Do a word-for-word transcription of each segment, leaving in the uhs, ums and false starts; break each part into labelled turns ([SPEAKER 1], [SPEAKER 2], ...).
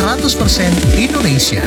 [SPEAKER 1] seratus persen Indonesia.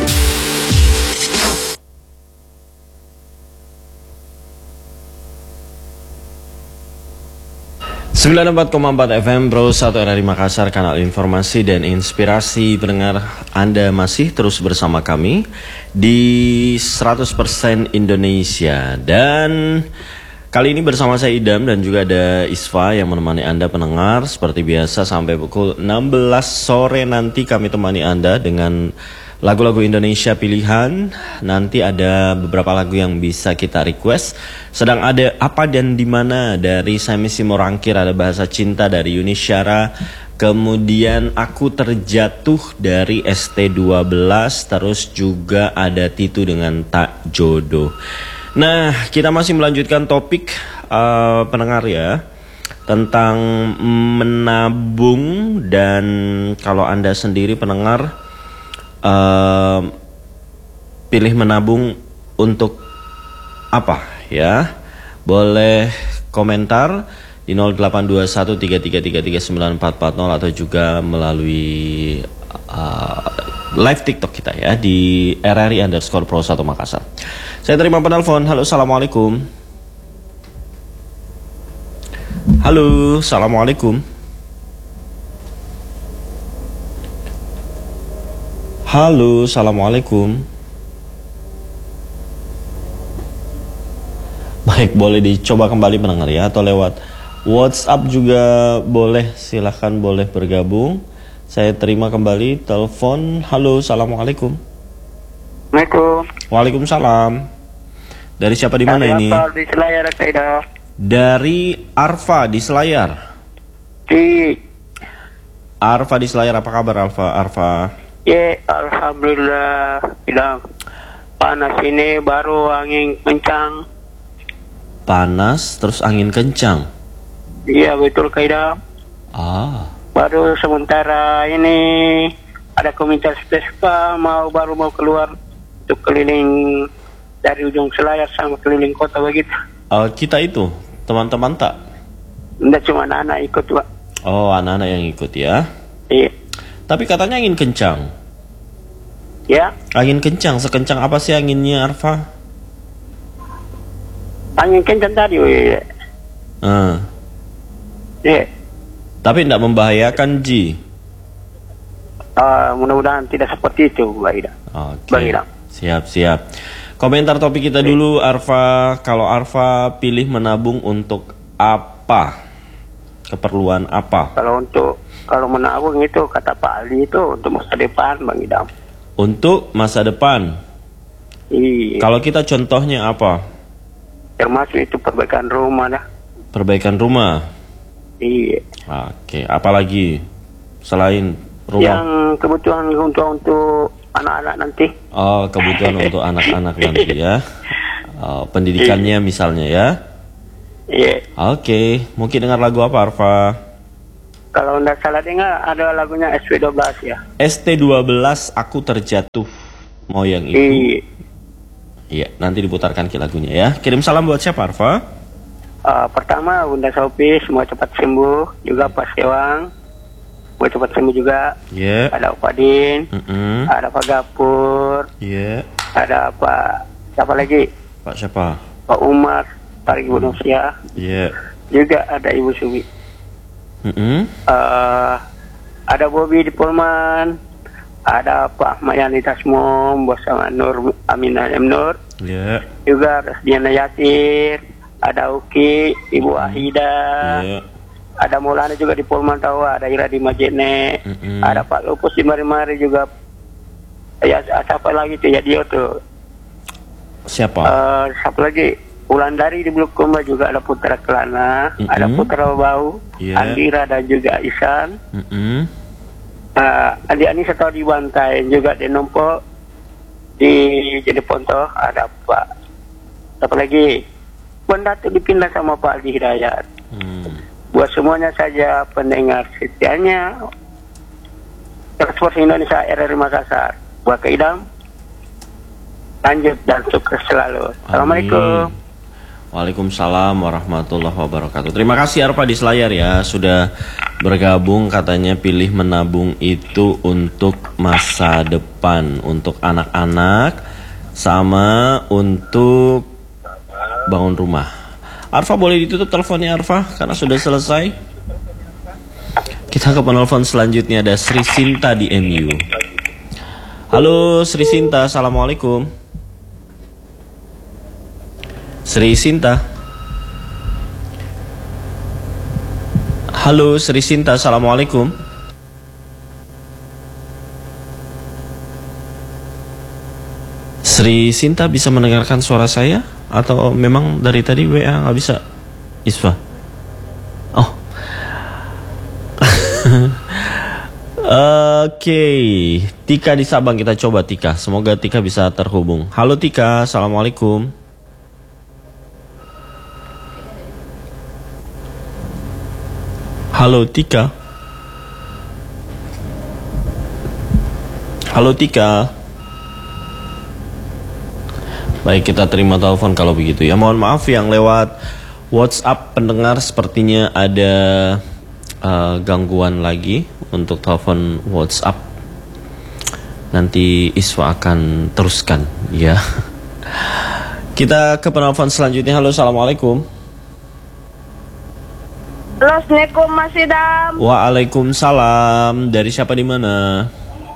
[SPEAKER 2] sembilan puluh empat koma empat F M Pro satu R R I Makassar, kanal informasi dan inspirasi. Pendengar, Anda masih terus bersama kami di seratus persen Indonesia. Dan kali ini bersama saya Idam dan juga ada Isfa yang menemani Anda pendengar. Seperti biasa sampai pukul enam belas sore nanti kami temani Anda dengan lagu-lagu Indonesia pilihan. Nanti ada beberapa lagu yang bisa kita request. Sedang ada Apa dan Dimana dari Samisi Morangkir, ada Bahasa Cinta dari Yuni Syara, kemudian Aku Terjatuh dari S T dua belas, terus juga ada Titu dengan Tak Jodoh. Nah, kita masih melanjutkan topik uh, pendengar ya, tentang menabung. Dan kalau Anda sendiri pendengar Uh, pilih menabung untuk apa ya? Boleh komentar di nol delapan dua satu tiga tiga tiga tiga sembilan empat empat nol atau juga melalui uh, live TikTok kita ya di R R I underscore Pro satu Makassar. Saya terima penelpon. Halo, assalamualaikum. Halo, assalamualaikum. Halo, assalamualaikum. Baik, boleh dicoba kembali pendengar ya, atau lewat WhatsApp juga boleh. Silahkan boleh bergabung. Saya terima kembali telepon. Halo, assalamualaikum.
[SPEAKER 3] Assalamualaikum.
[SPEAKER 2] Waalaikumsalam. Dari siapa di mana ini?
[SPEAKER 3] Arfa di Selayar, Saida.
[SPEAKER 2] Dari Arfa di Selayar.
[SPEAKER 3] Di
[SPEAKER 2] Arfa di Selayar, apa kabar Arfa? Arfa.
[SPEAKER 3] Ya, alhamdulillah. Bilang panas ini, baru angin kencang.
[SPEAKER 2] Panas terus angin kencang.
[SPEAKER 3] Iya betul Kaida.
[SPEAKER 2] Ah.
[SPEAKER 3] Baru sementara ini ada komunitas Vespa mau baru mau keluar untuk keliling dari ujung Selayar sama keliling kota begitu.
[SPEAKER 2] Uh, kita itu teman-teman tak?
[SPEAKER 3] Tidak cuma anak-anak ikut Pak.
[SPEAKER 2] Oh, anak-anak yang ikut ya.
[SPEAKER 3] Iya.
[SPEAKER 2] Tapi katanya angin kencang.
[SPEAKER 3] Ya.
[SPEAKER 2] Angin kencang, sekencang apa sih anginnya Arfa?
[SPEAKER 3] Angin kencang tadi. Iya.
[SPEAKER 2] Uh.
[SPEAKER 3] Iya.
[SPEAKER 2] Tapi tidak membahayakan Ji.
[SPEAKER 3] Uh, mudah-mudahan tidak seperti itu, Mbak Ida.
[SPEAKER 2] Oke. Okay. Siap, siap. Komentar topik kita dulu, Arfa. Kalau Arfa pilih menabung untuk apa? Keperluan apa?
[SPEAKER 3] Kalau untuk kalau menabung itu kata Pak Ali itu untuk masa depan, Bang Idam.
[SPEAKER 2] Untuk masa depan.
[SPEAKER 3] Iya.
[SPEAKER 2] Kalau kita contohnya apa?
[SPEAKER 3] Termasuk itu perbaikan rumah dah.
[SPEAKER 2] Perbaikan rumah.
[SPEAKER 3] Iya.
[SPEAKER 2] Oke, apalagi selain rumah?
[SPEAKER 3] Yang kebutuhan untuk untuk anak-anak nanti.
[SPEAKER 2] Oh, kebutuhan untuk anak-anak nanti ya. Oh, pendidikannya misalnya ya.
[SPEAKER 3] Iya.
[SPEAKER 2] Oke, mungkin dengar lagu apa Arfa?
[SPEAKER 3] Kalau tidak salah dengar ada lagunya S T dua belas ya.
[SPEAKER 2] S T dua belas, Aku Terjatuh. Mau yang itu?
[SPEAKER 3] Iya.
[SPEAKER 2] Iya, nanti diputarkan ke lagunya ya. Kirim salam buat siapa Arfa?
[SPEAKER 3] Uh, pertama Bunda Sophie, semoga cepat sembuh. Juga Pak Sewang, semoga cepat sembuh juga.
[SPEAKER 2] Iya. Yeah.
[SPEAKER 3] Ada Pak Din,
[SPEAKER 2] Mm-mm.
[SPEAKER 3] ada Pak Gapur.
[SPEAKER 2] Iya. Yeah.
[SPEAKER 3] Ada Pak siapa lagi?
[SPEAKER 2] Pak siapa?
[SPEAKER 3] Pak Umar, Pak Ibu Nusia.
[SPEAKER 2] Iya. Yeah.
[SPEAKER 3] Juga ada Ibu Subi.
[SPEAKER 2] Mm-mm.
[SPEAKER 3] Uh, ada Bobby di Polman, ada Pak Ahmad Yani Tasmum bersama Nur Aminah M Nur.
[SPEAKER 2] Iya. Yeah.
[SPEAKER 3] Juga Diana Yasir, ada Uki, Ibu Ahida.
[SPEAKER 2] Yeah.
[SPEAKER 3] Ada Maulana juga di Polman tahu, ada Ira di Majene.
[SPEAKER 2] Mm-mm.
[SPEAKER 3] Ada Pak Lupus di Mari-Mari juga. Ya siapa lagi tuh ya dia tuh.
[SPEAKER 2] Siapa?
[SPEAKER 3] Uh, siapa lagi? Wulandari di Bulukumba juga ada Putra Kelana,
[SPEAKER 2] Mm-mm.
[SPEAKER 3] ada Putra Bau,
[SPEAKER 2] Yeah.
[SPEAKER 3] Andira dan juga Isan.
[SPEAKER 2] Mm-mm.
[SPEAKER 3] Uh, Andi Ani atau di Bantai juga di Nompo di jadi Ponto ada Pak. Apa lagi? Benda itu dipindah sama Pak Aldi Hidayat.
[SPEAKER 2] Hmm.
[SPEAKER 3] Buat semuanya saja pendengar setianya Transport Indonesia R R I Makassar. Buat Keidam, lanjut dan sukses selalu. Assalamualaikum.
[SPEAKER 2] Waalaikumsalam warahmatullahi wabarakatuh. Terima kasih Arfa di Selayar ya, sudah bergabung. Katanya pilih menabung itu untuk masa depan, untuk anak-anak, sama untuk bangun rumah. Arfa, boleh ditutup teleponnya Arfa, karena sudah selesai. Kita ke penelpon selanjutnya, ada Sri Sinta di M U. Halo Sri Sinta, assalamualaikum. Sri Sinta. Halo Sri Sinta, assalamualaikum. Sri Sinta bisa mendengarkan suara saya? Atau memang dari tadi W A nggak bisa? Isfa. Oh. Oke, okay. Tika di Sabang, kita coba Tika. Semoga Tika bisa terhubung. Halo Tika, assalamualaikum. Halo Tika. Halo Tika. Baik, kita terima telepon kalau begitu ya. Mohon maaf yang lewat WhatsApp pendengar, sepertinya ada uh, gangguan lagi untuk telepon WhatsApp. Nanti Iswa akan teruskan ya. Kita ke penelpon selanjutnya. Halo, assalamualaikum.
[SPEAKER 4] Halo, Assalamualaikum Mas Idam.
[SPEAKER 2] Waalaikumsalam. Dari siapa, di mana?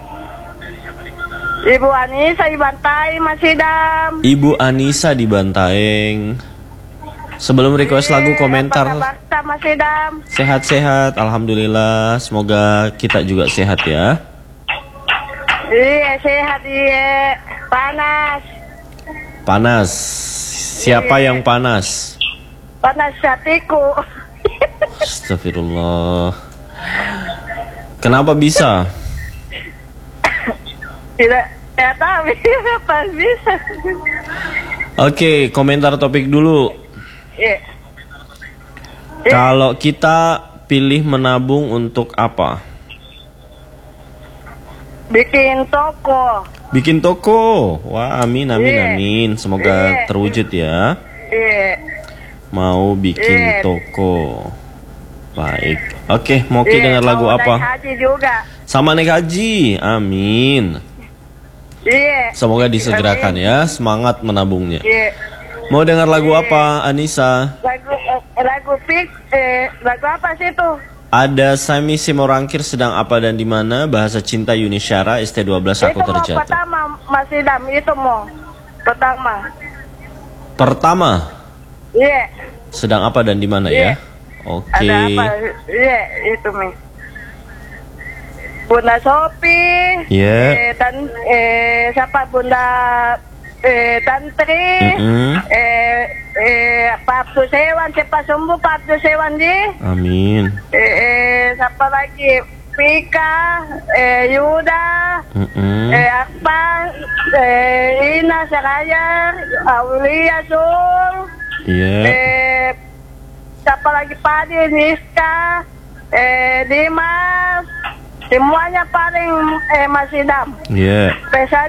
[SPEAKER 4] Ibu Anissa di Bantaeng, Mas Idam.
[SPEAKER 2] Ibu Anissa di Bantaeng. Sebelum request lagu, komentar.
[SPEAKER 4] Apa kabar, Mas Idam?
[SPEAKER 2] Sehat-sehat, alhamdulillah. Semoga kita juga sehat ya.
[SPEAKER 4] Iya, sehat iya. Panas.
[SPEAKER 2] Panas. Siapa yang panas?
[SPEAKER 4] Panas hatiku.
[SPEAKER 2] Astagfirullah. Kenapa bisa?
[SPEAKER 4] Tidak, ya tahu pas bisa.
[SPEAKER 2] Oke, komentar topik dulu.
[SPEAKER 4] Iya.
[SPEAKER 2] Kalau kita pilih menabung untuk apa?
[SPEAKER 4] Bikin toko.
[SPEAKER 2] Bikin toko. Wah, amin, amin,
[SPEAKER 4] Iya.
[SPEAKER 2] amin. Semoga
[SPEAKER 4] Iya.
[SPEAKER 2] terwujud ya.
[SPEAKER 4] Iya.
[SPEAKER 2] Mau bikin
[SPEAKER 4] Iya.
[SPEAKER 2] toko. Baik. Oke, mau Ki
[SPEAKER 4] Iya,
[SPEAKER 2] dengar lagu
[SPEAKER 4] mau
[SPEAKER 2] apa?
[SPEAKER 4] naik haji juga.
[SPEAKER 2] Sama naik haji. Amin.
[SPEAKER 4] Iya.
[SPEAKER 2] Semoga disegerakan ya. Semangat menabungnya.
[SPEAKER 4] Iya.
[SPEAKER 2] Mau dengar lagu apa, Anissa?
[SPEAKER 4] Lagu eh, lagu fix eh lagu apa sih itu?
[SPEAKER 2] Ada Sami Simorangkir, Sedang Apa dan di Mana, Bahasa Cinta Yuni Syara, S T dua belas Aku
[SPEAKER 4] Itu mau
[SPEAKER 2] Terjatuh.
[SPEAKER 4] pertama Mas Idam, itu mau pertama.
[SPEAKER 2] Pertama,
[SPEAKER 4] Iya.
[SPEAKER 2] Sedang Apa dan di Mana
[SPEAKER 4] Iya.
[SPEAKER 2] ya? Oke.
[SPEAKER 4] Ada apa? Iya, itu mi. Bunda Sopi.
[SPEAKER 2] Iya.
[SPEAKER 4] Eh, dan eh siapa Bunda eh Tantri.
[SPEAKER 2] Mm-mm.
[SPEAKER 4] Eh eh Pak Abdul Sewan, cepat sembuh Pak Abdul Sewan di.
[SPEAKER 2] Amin.
[SPEAKER 4] Eh, eh siapa lagi? Pika, eh Yuda,
[SPEAKER 2] Mm-mm.
[SPEAKER 4] eh Akbar, eh Ina Seraya, Aulia Sul.
[SPEAKER 2] Iya.
[SPEAKER 4] Eh, siapa lagi Padi, Niska, eh, Dimas, semuanya paling eh, Mas Idam.
[SPEAKER 2] Iya.
[SPEAKER 4] Pesa